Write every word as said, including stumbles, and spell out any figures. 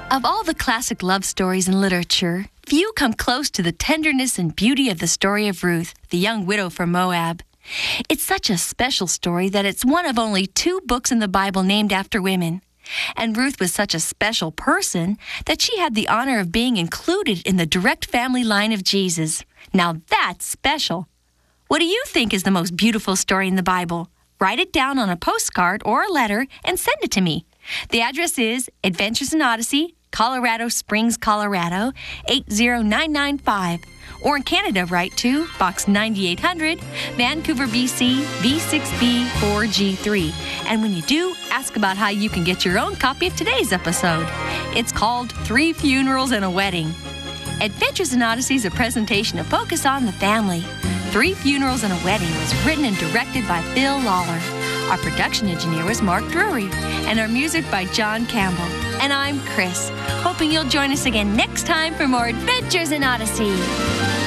Of all the classic love stories in literature, few come close to the tenderness and beauty of the story of Ruth, the young widow from Moab. It's such a special story that it's one of only two books in the Bible named after women. And Ruth was such a special person that she had the honor of being included in the direct family line of Jesus. Now that's special. What do you think is the most beautiful story in the Bible? Write it down on a postcard or a letter and send it to me. The address is Adventures in Odyssey, Colorado Springs, Colorado, eight zero nine nine five. Or in Canada, write to Box ninety-eight hundred, Vancouver, B C, V six B four G three. And when you do, ask about how you can get your own copy of today's episode. It's called Three Funerals and a Wedding. Adventures in Odyssey is a presentation of Focus on the Family. Three Funerals and a Wedding was written and directed by Phil Lawler. Our production engineer was Mark Drury, and our music by John Campbell. And I'm Chris, hoping you'll join us again next time for more Adventures in Odyssey.